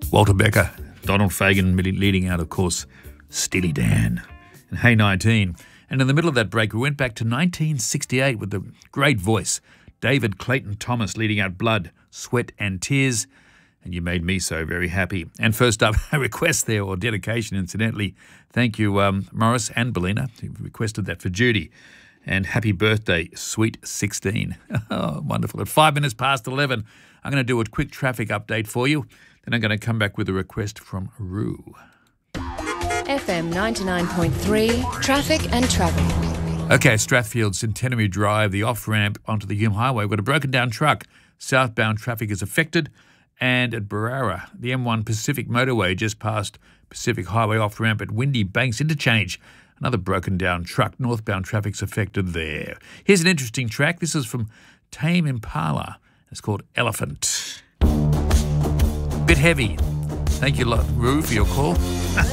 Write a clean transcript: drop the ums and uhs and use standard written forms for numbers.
Walter Becker, Donald Fagen leading out, of course, Steely Dan and Hey 19. And in the middle of that break, we went back to 1968 with the great voice, David Clayton Thomas leading out Blood, Sweat and Tears. And You Made Me So Very Happy. And first up, a request there, or dedication, incidentally. Thank you, Morris and Belina, who requested that for Judy. And happy birthday, Sweet 16. Oh, wonderful. At 5 minutes past 11, I'm going to do a quick traffic update for you. Then I'm going to come back with a request from Roo. FM 99.3, traffic and travel. Okay, Strathfield, Centenary Drive, the off-ramp onto the Hume Highway. We've got a broken down truck. Southbound traffic is affected. And at Barara, the M1 Pacific Motorway just past Pacific Highway off-ramp at Windy Banks Interchange. Another broken down truck. Northbound traffic's affected there. Here's an interesting track. This is from Tame Impala. It's called Elephant. Bit heavy. Thank you, Roo, for your call.